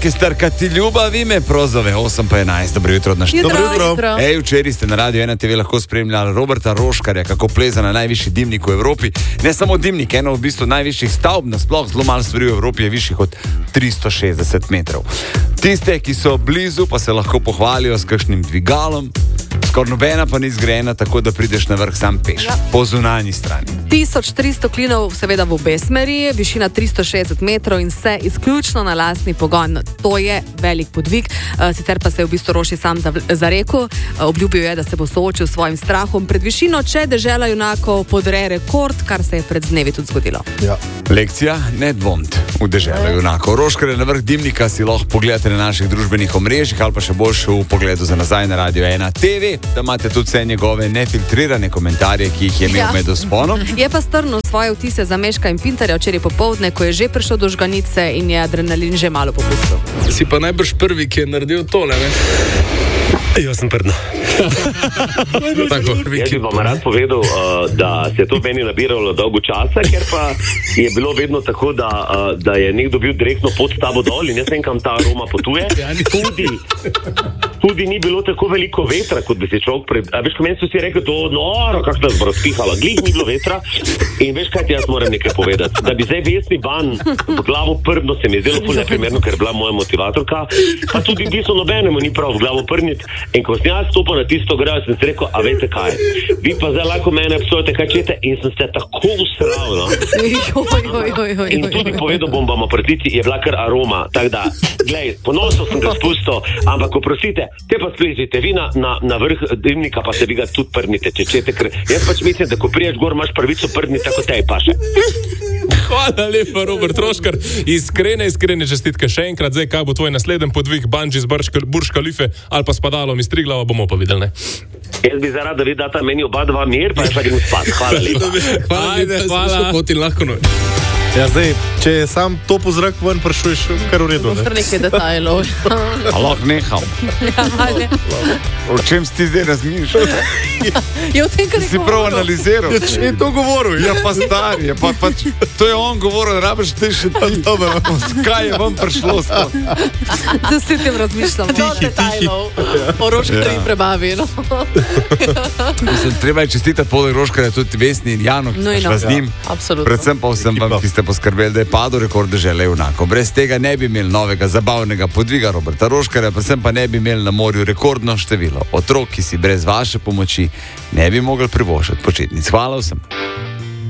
Orkestarka ti ljubavi me prozove 8:11. Dobro jutro, Jutro. Včeraj ste na Radio 1 TV lahko spremljali Roberta Roškarja, kako pleza na najvišji dimnik v Evropi. Ne samo dimnik, eno v bistvu najvišjih stavb, nasploh zelo malo stvari v Evropi je višjih od 360 metrov. Tiste, ki so blizu, pa se lahko pohvalijo s kakšnim dvigalom. Skoraj nobena pa ni zgrajena tako, da prideš na vrh sam peš, po zunanji strani. 1300 klinov, seveda v obe smeri, višina 360 metrov in vse izključno na lastni pogon. To je velik podvig, sicer pa se je v bistvu Roši sam zarekel. Obljubil je, da se bo soočil s svojim strahom pred višino, če dežela junakov podre rekord, kar se je pred dnevi tudi zgodilo. Ja. Lekcija, ne dvomite v deželo junakov. Roškarja na vrh dimnika si lahko pogledate na naših družbenih omrežjih ali pa še boljše v pogledu za nazaj na Radio 1 TV. Da imate tudi vse njegove nefiltrirane komentarje, ki jih je imel med vzponom. Je pa strnil svoje vtise za Meška in Pintarja včeraj popoldne, ko je že prišel do žganice in je adrenalin že malo popustil. Si pa najbrž prvi, ki je naredil tole, ne? Jaz sem prdno. Jaz bi vam rad povedal, da se je to meni nabiralo dolgo časa, ker pa je bilo vedno tako, da je nekdo bil direktno pod tabo dol in jaz vem, kam ta aroma potuje. Tudi ni bilo tako veliko vetra, kot bi se človek veš, ko meni so si rekli, to noro, kako nas bo razpihalo. Glih ni bilo vetra in veš, kaj ti jaz moram nekaj povedati. Da bi zdaj Vesni Ban v glavo prdno se mi je zelo ful neprimerno, ker je bila moja motivatorka, pa tudi v bistvu nobenemu ni prav v glavo prdniti. In ko sem jaz stopil na tisto grad, sem si rekel, a veste kaj, vi pa zdaj lahko mene obsojate, kaj čete, in sem se tako usral, no. In tudi povedal bom vam o prtici, je bila kar aroma, tako da, glej, ponosno sem ga spustil, ampak oprostite, te pa splezite, vi na vrh dimnika pa se vi ga tudi prdnite, če čete, ker jaz pač mislim, da ko priješ gor, imaš prvico prdniti, tako tej paše. Hvala lepa, Robert Roškar. Iskrene čestitke še enkrat. Zdaj, kaj bo tvoj naslednji podvig, bungee z Burj Khalife ali pa s padalom iz Triglava, bomo pa videli, ne? Jaz bi zaradi, da vi data meni oba dva mir, pa jaz pa grem spat. Hvala lepa. Hvala. Ja, zdaj, če je sam top zrak ven, prašuješ, kar v redu, ne? Kar nekaj detajlov. Lahko neham. O čem si ti zdaj razmišljal? Je v tem, kar si prav analiziral. Če je to govoril. Ja, pa star je, pa pač, to je on govoril, rabiš ti še ti. Kaj je vam prišlo spod? Da si tem razmišljam. Do detajlov. O Roškarji prebavi, no. Mislim, treba je čestitati poleg Roškarja tudi Vesni in Janu, ki smo šla z njim. Absolutno. Predvsem pa vsem vam, ki ste poskrbeli, da je padel rekord dežele junakov. Brez tega ne bi imeli novega zabavnega podviga Roberta Roškarja, predvsem pa ne bi imeli na morju rekordno število otrok, ki si brez vaše pomoči ne bi mogli privoščiti počitnic. Hvala vsem.